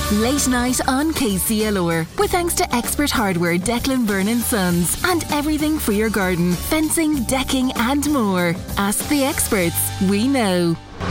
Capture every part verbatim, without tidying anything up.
Late night on K C L R, with thanks to Expert Hardware Declan Byrne and Sons and everything for your garden, fencing, decking and more. Ask the experts, we know.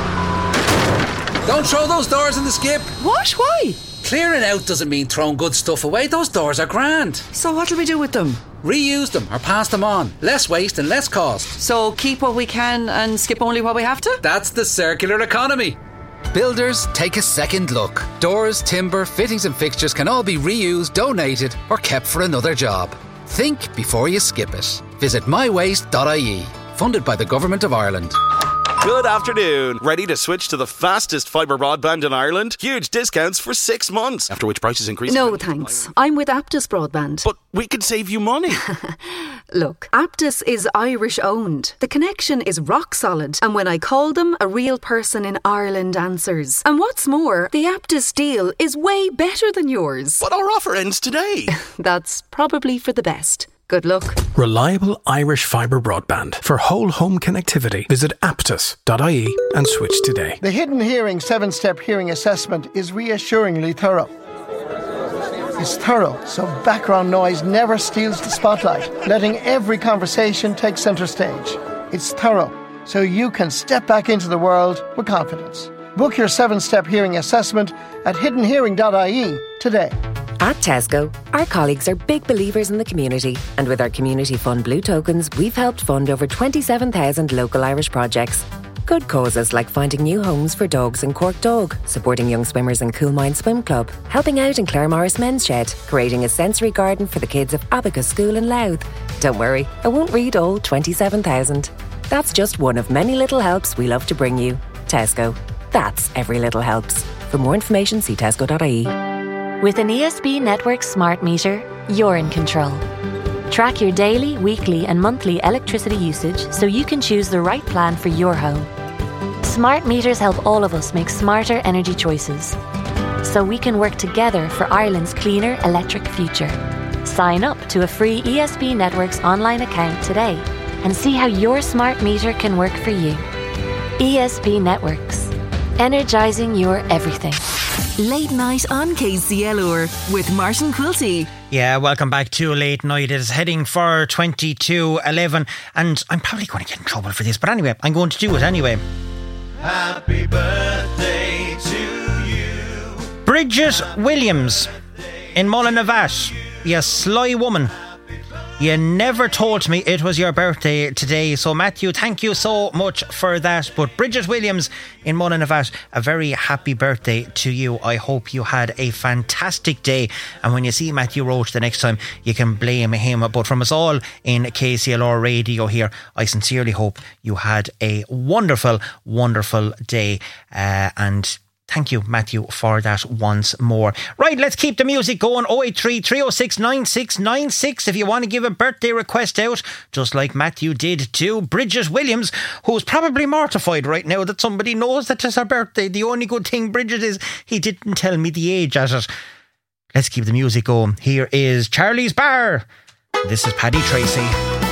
Don't throw those doors in the skip. What? Why? Clearing out doesn't mean throwing good stuff away. Those doors are grand. So what do we do with them? Reuse them or pass them on. Less waste and less cost. So keep what we can and skip only what we have to? That's the circular economy. Builders, take a second look. Doors, timber, fittings and fixtures can all be reused, donated or kept for another job. Think before you skip it. Visit my waste dot I E. Funded by the Government of Ireland. Good afternoon. Ready to switch to the fastest fibre broadband in Ireland? Huge discounts for six months, after which prices increase. No thanks. I'm with Aptus Broadband. But we could save you money. Look, Aptus is Irish owned. The connection is rock solid, and when I call them, a real person in Ireland answers. And what's more, the Aptus deal is way better than yours. But our offer ends today. That's probably for the best. Good luck. Reliable Irish fibre broadband. For whole home connectivity, visit aptus dot I E and switch today. The Hidden Hearing seven-step hearing assessment is reassuringly thorough. It's thorough, so background noise never steals the spotlight, letting every conversation take centre stage. It's thorough, so you can step back into the world with confidence. Book your seven-step hearing assessment at hidden hearing dot I E today. At Tesco, our colleagues are big believers in the community, and with our Community Fund Blue Tokens, we've helped fund over twenty-seven thousand local Irish projects. Good causes like finding new homes for dogs in Cork Dog, supporting young swimmers in Coolmine Swim Club, helping out in Clare Morris Men's Shed, creating a sensory garden for the kids of Abacus School in Louth. Don't worry, I won't read all twenty-seven thousand. That's just one of many little helps we love to bring you. Tesco. That's every little helps. For more information, see tesco dot I E. With an E S B Network smart meter, you're in control. Track your daily, weekly and monthly electricity usage so you can choose the right plan for your home. Smart meters help all of us make smarter energy choices, so we can work together for Ireland's cleaner electric future. Sign up to a free E S B Networks online account today and see how your smart meter can work for you. E S B Networks. Energising your everything. Late night on K C L R with Martin Quilty. Yeah, welcome back to Late Night. It is heading for twenty-two eleven, and I'm probably going to get in trouble for this, but anyway, I'm going to do it anyway. Happy birthday to you, Bridget Williams in Mullinavat. You sly woman. You never told me it was your birthday today. So Matthew, thank you so much for that. But Bridget Williams in Mullinavat, a very happy birthday to you. I hope you had a fantastic day. And when you see Matthew Roach the next time, you can blame him. But from us all in K C L R Radio here, I sincerely hope you had a wonderful, wonderful day. Uh, and thank you, Matthew, for that once more. Right, let's keep the music going. oh eight three, three oh six, nine six nine six if you want to give a birthday request out, just like Matthew did to Bridget Williams, who's probably mortified right now that somebody knows that it's her birthday. The only good thing, Bridget, is he didn't tell me the age at it. Let's keep the music going. Here is Charlie's Bar. This is Paddy Tracy.